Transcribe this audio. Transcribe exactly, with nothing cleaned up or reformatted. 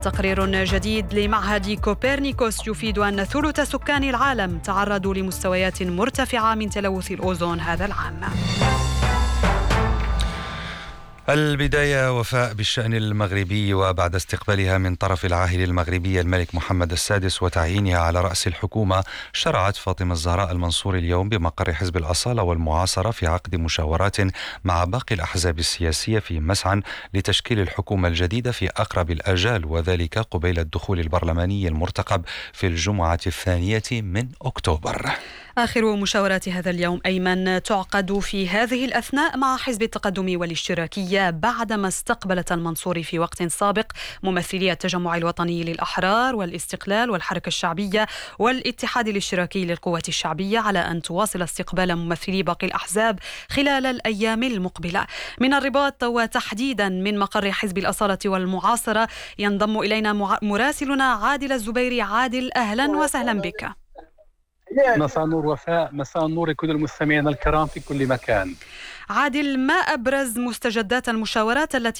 تقرير جديد لمعهد كوبرنيكوس يفيد أن ثلث سكان العالم تعرضوا لمستويات مرتفعة من تلوث الأوزون هذا العام. البداية وفاء بالشأن المغربي، وبعد استقبالها من طرف العاهل المغربي الملك محمد السادس وتعيينها على رأس الحكومة، شرعت فاطمة الزهراء المنصور اليوم بمقر حزب الأصالة والمعاصرة في عقد مشاورات مع باقي الأحزاب السياسية في مسعى لتشكيل الحكومة الجديدة في أقرب الآجال، وذلك قبيل الدخول البرلماني المرتقب في الجمعة الثانية من أكتوبر. آخر مشاورات هذا اليوم أيمن تعقد في هذه الأثناء مع حزب التقدم والاشتراكية، بعدما استقبلت المنصور في وقت سابق ممثلي التجمع الوطني للأحرار والاستقلال والحركة الشعبية والاتحاد الاشتراكي للقوات الشعبية، على أن تواصل استقبال ممثلي باقي الأحزاب خلال الأيام المقبلة. من الرباط وتحديدا من مقر حزب الأصالة والمعاصرة ينضم إلينا مراسلنا عادل الزبيري. عادل، أهلا وسهلا بك. مساء النور وفاء، مساء النور لكل المستمعين الكرام في كل مكان. عادل، ما أبرز مستجدات المشاورات التي